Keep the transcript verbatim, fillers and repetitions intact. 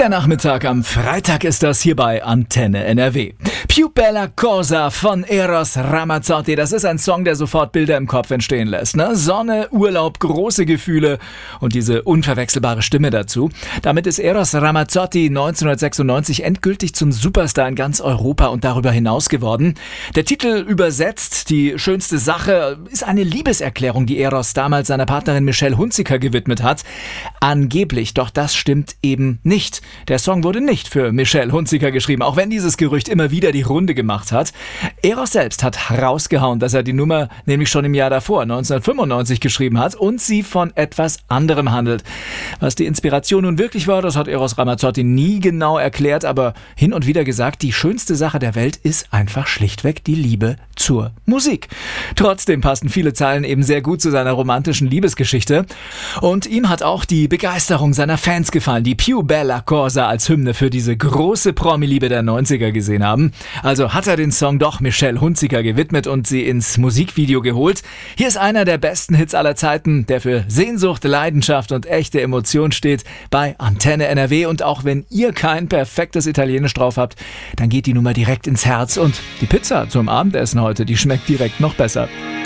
Der Nachmittag am Freitag ist das hier bei Antenne N R W. Più bella cosa von Eros Ramazzotti. Das ist ein Song, der sofort Bilder im Kopf entstehen lässt. Ne? Sonne, Urlaub, große Gefühle und diese unverwechselbare Stimme dazu. Damit ist Eros Ramazzotti neunzehnhundertsechsundneunzig endgültig zum Superstar in ganz Europa und darüber hinaus geworden. Der Titel übersetzt, die schönste Sache, ist eine Liebeserklärung, die Eros damals seiner Partnerin Michelle Hunziker gewidmet hat. Angeblich, doch das stimmt eben nicht. Der Song wurde nicht für Michelle Hunziker geschrieben, auch wenn dieses Gerücht immer wieder die Runde gemacht hat. Eros selbst hat rausgehauen, dass er die Nummer nämlich schon im Jahr davor, neunzehnhundertfünfundneunzig, geschrieben hat und sie von etwas anderem handelt. Was die Inspiration nun wirklich war, das hat Eros Ramazzotti nie genau erklärt, aber hin und wieder gesagt, die schönste Sache der Welt ist einfach schlichtweg die Liebe zur Musik. Trotzdem passten viele Zeilen eben sehr gut zu seiner romantischen Liebesgeschichte und ihm hat auch die Begeisterung seiner Fans gefallen, die Più bella cosa als Hymne für diese große Promi-Liebe der neunziger gesehen haben. Also hat er den Song doch Michelle Hunziker gewidmet und sie ins Musikvideo geholt. Hier ist einer der besten Hits aller Zeiten, der für Sehnsucht, Leidenschaft und echte Emotion steht bei Antenne N R W. Und auch wenn ihr kein perfektes Italienisch drauf habt, dann geht die Nummer direkt ins Herz und die Pizza zum Abendessen heute, die schmeckt direkt noch besser.